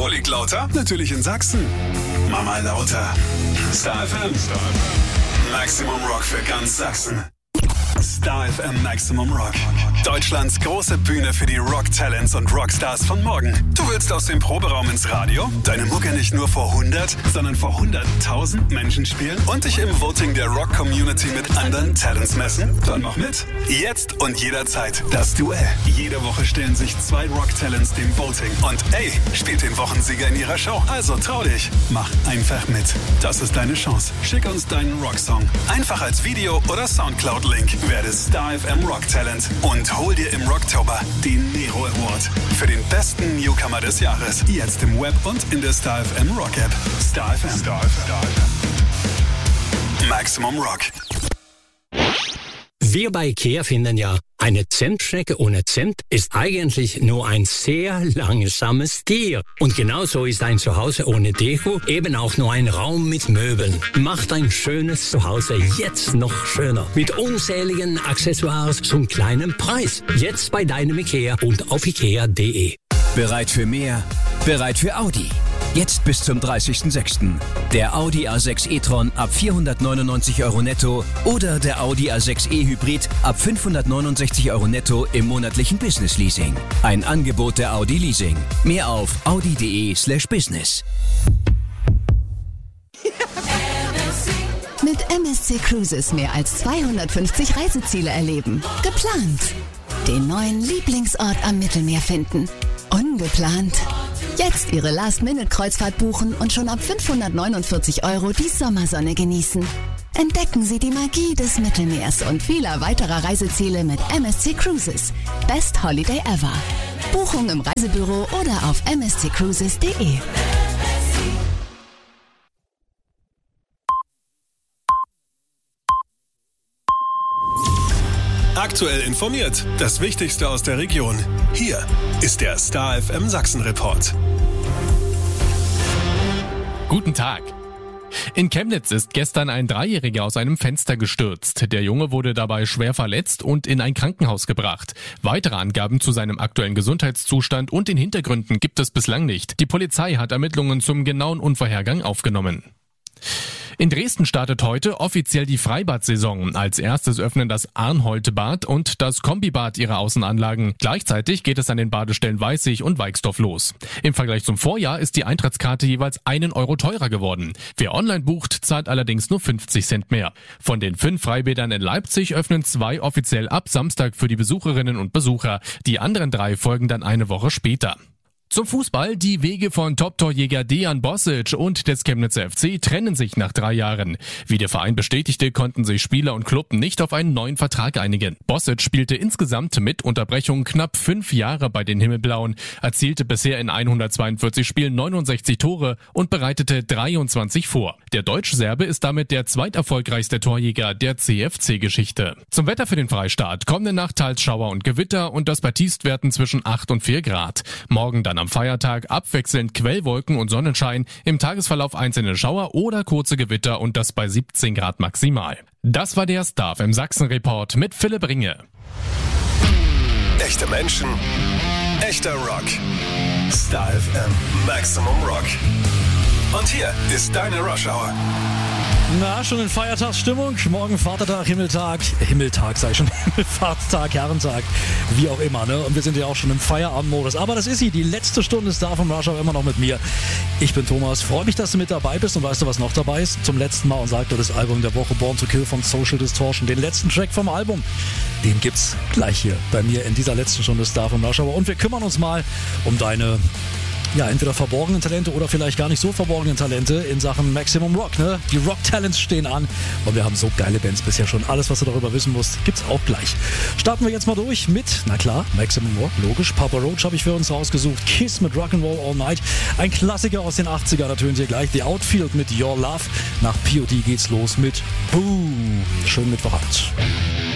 Wo liegt lauter? Natürlich in Sachsen. Mama lauter. Star FM. Maximum Rock für ganz Sachsen. Star FM Maximum Rock. Deutschlands große Bühne für die Rock-Talents und Rockstars von morgen. Du willst aus dem Proberaum ins Radio, deine Mucke nicht nur vor 100, sondern vor 100.000 Menschen spielen und dich im Voting der Rock-Community mit anderen Talents messen? Dann mach mit. Jetzt und jederzeit das Duell. Jede Woche stellen sich 2 Rock-Talents dem Voting. Und ey, spielt den Wochensieger in ihrer Show. Also trau dich. Mach einfach mit. Das ist deine Chance. Schick uns deinen Rocksong. Einfach als Video oder Soundcloud-Link. Werde Star FM Rock Talent und hol dir im Rocktober den Nero Award für den besten Newcomer des Jahres. Jetzt im Web und in der Star FM Rock App. Star FM. Maximum Rock. Wir bei IKEA finden ja, eine Zentschnecke ohne Zent ist eigentlich nur ein sehr langsames Tier. Und genauso ist ein Zuhause ohne Deko eben auch nur ein Raum mit Möbeln. Macht ein schönes Zuhause jetzt noch schöner. Mit unzähligen Accessoires zum kleinen Preis. Jetzt bei deinem IKEA und auf ikea.de. Bereit für mehr? Bereit für Audi. Jetzt bis zum 30.06. Der Audi A6 e-tron ab 499 € netto oder der Audi A6 e-Hybrid ab 569 € netto im monatlichen Business Leasing. Ein Angebot der Audi Leasing. Mehr auf audi.de/business. Mit MSC Cruises mehr als 250 Reiseziele erleben. Geplant. Den neuen Lieblingsort am Mittelmeer finden. Ungeplant. Jetzt Ihre Last-Minute-Kreuzfahrt buchen und schon ab 549 € die Sommersonne genießen. Entdecken Sie die Magie des Mittelmeers und vieler weiterer Reiseziele mit MSC Cruises. Best Holiday ever. Buchung im Reisebüro oder auf msccruises.de. Aktuell informiert. Das Wichtigste aus der Region. Hier ist der Star FM Sachsen Report. Guten Tag. In Chemnitz ist gestern ein 3-Jähriger aus einem Fenster gestürzt. Der Junge wurde dabei schwer verletzt und in ein Krankenhaus gebracht. Weitere Angaben zu seinem aktuellen Gesundheitszustand und den Hintergründen gibt es bislang nicht. Die Polizei hat Ermittlungen zum genauen Unfallhergang aufgenommen. In Dresden startet heute offiziell die Freibad-Saison. Als erstes öffnen das Arnholt-Bad und das Kombibad ihre Außenanlagen. Gleichzeitig geht es an den Badestellen Weißig und Weixdorf los. Im Vergleich zum Vorjahr ist die Eintrittskarte jeweils 1 € teurer geworden. Wer online bucht, zahlt allerdings nur 50 Cent mehr. Von den 5 Freibädern in Leipzig öffnen 2 offiziell ab Samstag für die Besucherinnen und Besucher. Die anderen 3 folgen dann eine Woche später. Zum Fußball, die Wege von Top-Torjäger Dejan Bosic und des Chemnitzer FC trennen sich nach 3 Jahren. Wie der Verein bestätigte, konnten sich Spieler und Klub nicht auf einen neuen Vertrag einigen. Bosic spielte insgesamt mit Unterbrechung knapp 5 Jahre bei den Himmelblauen, erzielte bisher in 142 Spielen 69 Tore und bereitete 23 vor. Der Deutsch-Serbe ist damit der zweiterfolgreichste Torjäger der CFC-Geschichte. Zum Wetter für den Freistaat: kommende Nacht teils Schauer und Gewitter und das bei Tiefstwerten zwischen 8 und 4 Grad. Morgen dann am Feiertag abwechselnd Quellwolken und Sonnenschein, im Tagesverlauf einzelne Schauer oder kurze Gewitter und das bei 17 Grad maximal. Das war der Star FM Sachsen Report mit Philipp Ringe. Echte Menschen, echter Rock. Star FM Maximum Rock. Und hier ist deine Rush Hour. Na, schon in Feiertagsstimmung. Morgen Vatertag, Himmeltag, sag ich schon, Himmelfahrtstag, Herrentag, wie auch immer, ne? Und wir sind ja auch schon im Feierabendmodus. Aber das ist sie, die letzte Stunde ist da vom Rush Hour immer noch mit mir. Ich bin Thomas, freue mich, dass du mit dabei bist und weißt du, was noch dabei ist? Zum letzten Mal und sagt dir das Album der Woche, Born to Kill von Social Distortion, den letzten Track vom Album. Den gibt's gleich hier bei mir in dieser letzten Stunde Star vom Rush Hour. Und wir kümmern uns mal um deine entweder verborgenen Talente oder vielleicht gar nicht so verborgenen Talente in Sachen Maximum Rock, ne? Die Rock-Talents stehen an und wir haben so geile Bands bisher schon. Alles, was du darüber wissen musst, gibt's auch gleich. Starten wir jetzt mal durch mit, na klar, Maximum Rock, logisch. Papa Roach habe ich für uns rausgesucht. Kiss mit Rock'n'Roll All Night. Ein Klassiker aus den 80ern, ertönt hier gleich. The Outfield mit Your Love. Nach POD geht's los mit Boom. Schönen Mittwochabend.